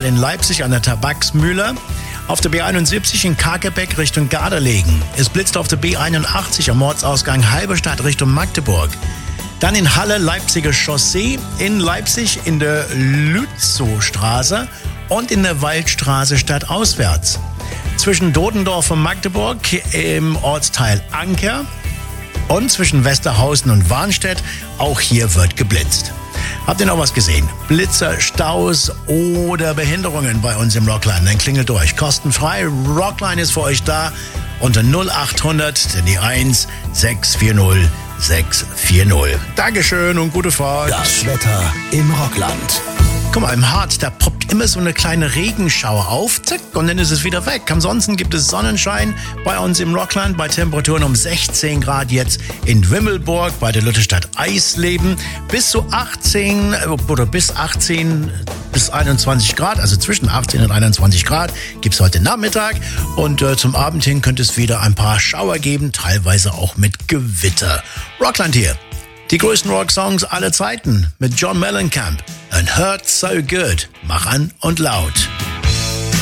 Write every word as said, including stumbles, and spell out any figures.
in Leipzig an der Tabaksmühle. Auf der B einundsiebzig in Kakebeck Richtung Gardelegen. Es blitzt auf der B einundachtzig am Ortsausgang Halberstadt Richtung Magdeburg. Dann in Halle Leipziger Chaussee, in Leipzig in der Lützowstraße und in der Waldstraße stadtauswärts. Zwischen Dodendorf und Magdeburg im Ortsteil Anker und zwischen Westerhausen und Warnstedt, auch hier wird geblitzt. Habt ihr noch was gesehen? Blitzer, Staus oder Behinderungen bei uns im Rockline? Dann klingelt durch. Kostenfrei. Rockline ist für euch da unter null achthundert, denn die eins sechs vier null sechs vier null. Dankeschön und gute Fahrt. Das Wetter im Rockland. Guck mal, im Harz, da poppt immer so eine kleine Regenschauer auf, zack, und dann ist es wieder weg. Ansonsten gibt es Sonnenschein bei uns im Rockland bei Temperaturen um sechzehn Grad jetzt in Wimmelburg bei der Lutherstadt Eisleben. Bis zu achtzehn oder bis achtzehn bis einundzwanzig Grad, also zwischen achtzehn und einundzwanzig Grad gibt's heute Nachmittag. Und äh, zum Abend hin könnte es wieder ein paar Schauer geben, teilweise auch mit Gewitter. Rockland hier. Die größten Rock-Songs aller Zeiten mit John Mellencamp. And Hurt So Good. Mach an und laut.